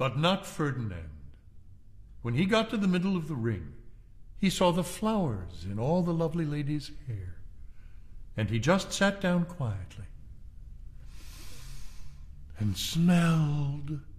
But not Ferdinand. When he got to the middle of the ring, he saw the flowers in all the lovely ladies' hair, and he just sat down quietly and smelled